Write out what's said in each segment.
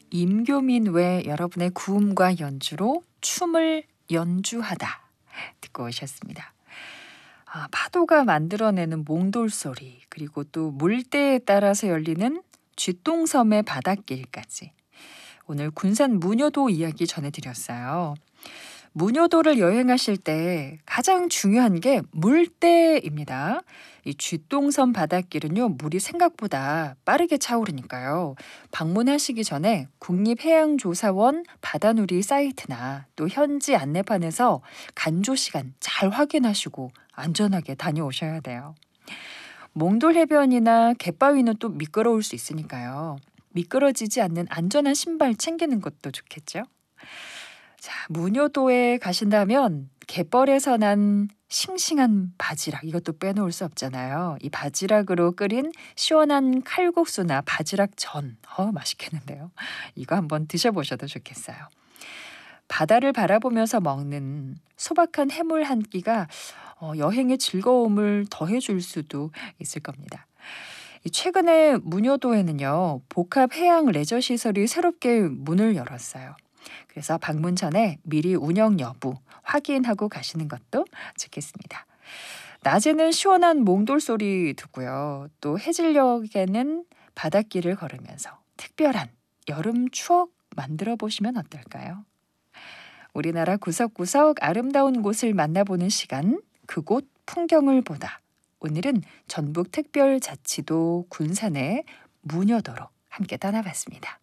임교민 외 여러분의 구음과 연주로 춤을 연주하다 듣고 오셨습니다. 파도가 만들어내는 몽돌 소리, 그리고 또 물때에 따라서 열리는 쥐똥섬의 바닷길까지 오늘 군산 무녀도 이야기 전해드렸어요. 무녀도를 여행하실 때 가장 중요한 게 물때입니다. 이 쥐똥섬 바닷길은요, 물이 생각보다 빠르게 차오르니까요. 방문하시기 전에 국립해양조사원 바다누리 사이트나 또 현지 안내판에서 간조 시간 잘 확인하시고 안전하게 다녀오셔야 돼요. 몽돌 해변이나 갯바위는 또 미끄러울 수 있으니까요. 미끄러지지 않는 안전한 신발 챙기는 것도 좋겠죠. 자, 무녀도에 가신다면 갯벌에서 난 싱싱한 바지락, 이것도 빼놓을 수 없잖아요. 이 바지락으로 끓인 시원한 칼국수나 바지락전, 맛있겠는데요. 이거 한번 드셔보셔도 좋겠어요. 바다를 바라보면서 먹는 소박한 해물 한 끼가 여행의 즐거움을 더해줄 수도 있을 겁니다. 최근에 무녀도에는요, 복합 해양 레저 시설이 새롭게 문을 열었어요. 그래서 방문 전에 미리 운영 여부 확인하고 가시는 것도 좋겠습니다. 낮에는 시원한 몽돌 소리 듣고요. 또 해질녘에는 바닷길을 걸으면서 특별한 여름 추억 만들어 보시면 어떨까요? 우리나라 구석구석 아름다운 곳을 만나보는 시간, 그곳 풍경을 보다. 오늘은 전북특별자치도 군산의 무녀도로 함께 떠나봤습니다.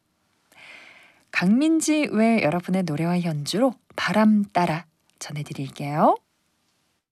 강민지 외 여러분의 노래와 연주로 바람 따라 전해드릴게요.